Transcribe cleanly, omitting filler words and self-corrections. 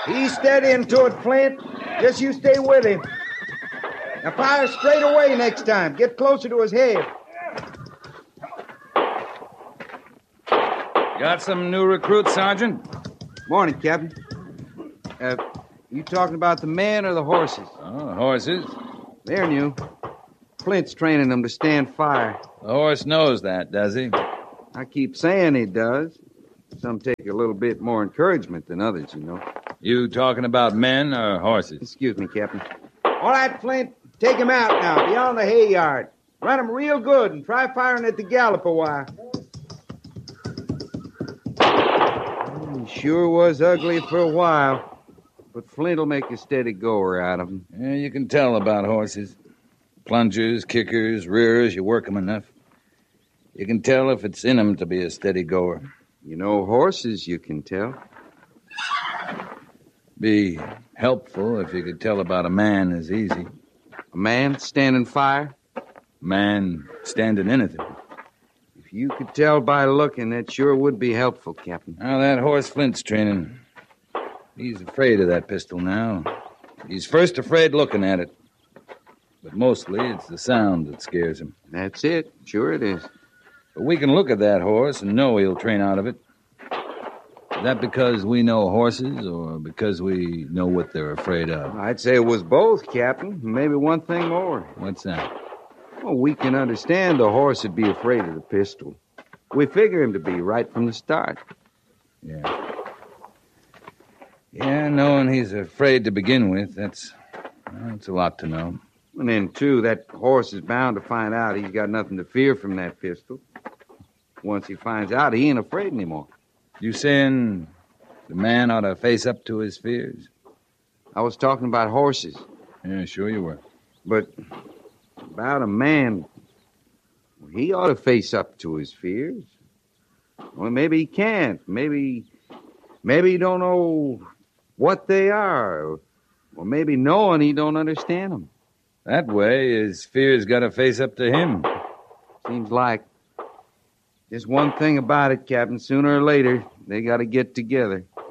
He's steady into it, Flint. Just you stay with him. Now fire straight away next time. Get closer to his head. Got some new recruits, Sergeant? Morning, Captain. You talking about the men or the horses? Oh, horses. They're new. Flint's training them to stand fire. The horse knows that, does he? I keep saying he does. Some take a little bit more encouragement than others, you know. You talking about men or horses? Excuse me, Captain. All right, Flint, take him out now, beyond the hay yard. Run him real good and try firing at the gallop a while. He sure was ugly for a while, but Flint'll make a steady goer out of him. Yeah, you can tell about horses. Plungers, kickers, rearers, you work 'em enough. You can tell if it's in 'em to be a steady goer. You know horses, you can tell. Be helpful if you could tell about a man as easy. A man standing fire? Man standing anything. If you could tell by looking, that sure would be helpful, Captain. Now, that horse Flint's training, he's afraid of that pistol now. He's first afraid looking at it. But mostly it's the sound that scares him. That's it. Sure it is. But we can look at that horse and know he'll train out of it. Is that because we know horses or because we know what they're afraid of? I'd say it was both, Captain. Maybe one thing more. What's that? Well, we can understand the horse would be afraid of the pistol. We figure him to be right from the start. Yeah. Yeah, knowing he's afraid to begin with, that's a lot to know. And then, too, that horse is bound to find out he's got nothing to fear from that pistol. Once he finds out, he ain't afraid anymore. You saying the man ought to face up to his fears? I was talking about horses. Yeah, sure you were. But about a man, he ought to face up to his fears. Well, maybe he can't. Maybe he don't know what they are. Or maybe knowing he don't understand them. That way, his fears got to face up to him. Seems like. Just one thing about it, Captain. Sooner or later, they got to get together.